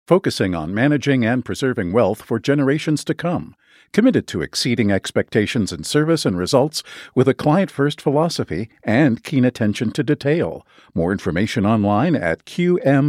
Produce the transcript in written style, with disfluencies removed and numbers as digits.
focusing on managing and preserving wealth for generations to come. Committed to exceeding expectations in service and results with a client-first philosophy and keen attention to detail. More information online at qm.ca.